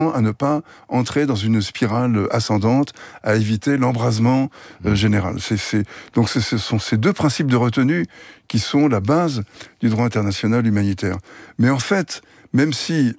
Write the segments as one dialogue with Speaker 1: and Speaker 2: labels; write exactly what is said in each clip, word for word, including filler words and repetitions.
Speaker 1: à ne pas entrer dans une spirale ascendante, à éviter l'embrasement euh, général. C'est, c'est, donc c'est, ce sont ces deux principes de retenue qui sont la base du droit international humanitaire. Mais en fait, même si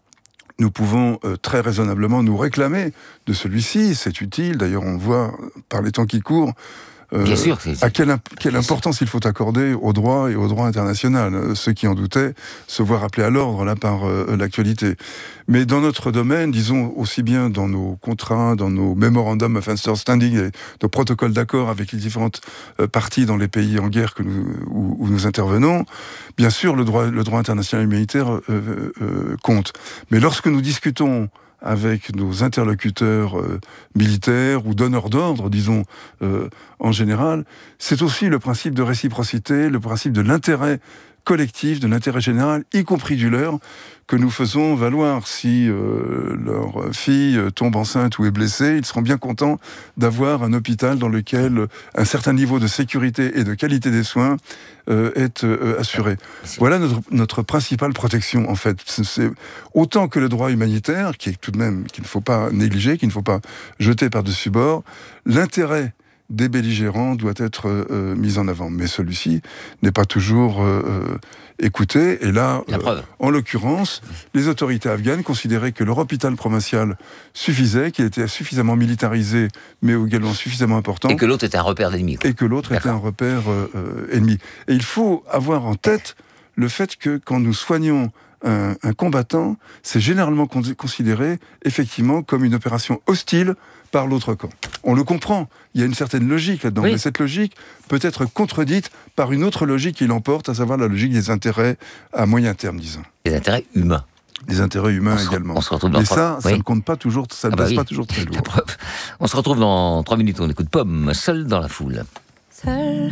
Speaker 1: nous pouvons euh, très raisonnablement nous réclamer de celui-ci, c'est utile, d'ailleurs on voit par les temps qui courent, Euh,
Speaker 2: Bien sûr, c'est, c'est...
Speaker 1: à quelle, imp- quelle importance il faut accorder au droit et au droit international. Euh, ceux qui en doutaient se voient rappelés à l'ordre là par euh, l'actualité. Mais dans notre domaine, disons aussi bien dans nos contrats, dans nos memorandum of understanding, et nos protocoles d'accord avec les différentes euh, parties dans les pays en guerre que nous, où, où nous intervenons, bien sûr le droit, le droit international humanitaire euh, euh, compte. Mais lorsque nous discutons avec nos interlocuteurs euh, militaires ou donneurs d'ordre, disons, euh, en général, c'est aussi le principe de réciprocité, le principe de l'intérêt collectif, de l'intérêt général, y compris du leur, que nous faisons valoir. Si euh, leur fille tombe enceinte ou est blessée, ils seront bien contents d'avoir un hôpital dans lequel un certain niveau de sécurité et de qualité des soins euh, est euh, assuré. Voilà notre, notre principale protection, en fait. C'est autant que le droit humanitaire, qui est tout de même, qu'il ne faut pas négliger, qu'il ne faut pas jeter par-dessus bord, l'intérêt des belligérants doit être euh, mis en avant. Mais celui-ci n'est pas toujours euh, écouté. Et là, euh, en l'occurrence, les autorités afghanes considéraient que leur hôpital provincial suffisait, qu'il était suffisamment militarisé, mais également suffisamment important.
Speaker 2: Et que l'autre était un repère d'ennemi. Quoi.
Speaker 1: Et que l'autre D'accord. était un repère euh, ennemi. Et il faut avoir en tête le fait que quand nous soignons un, un combattant, c'est généralement considéré effectivement comme une opération hostile par l'autre camp. On le comprend, il y a une certaine logique là-dedans, oui. mais cette logique peut être contredite par une autre logique qui l'emporte, à savoir la logique des intérêts à moyen terme, disons.
Speaker 2: Des intérêts humains.
Speaker 1: Des intérêts humains
Speaker 2: on
Speaker 1: également.
Speaker 2: Se, on se retrouve dans
Speaker 1: Mais
Speaker 2: trois...
Speaker 1: ça,
Speaker 2: oui.
Speaker 1: ça ne compte pas toujours, ça ne ah bah passe oui. pas toujours très lourd.
Speaker 2: On se retrouve dans trois minutes, on écoute Pomme, seul dans la foule. Seul.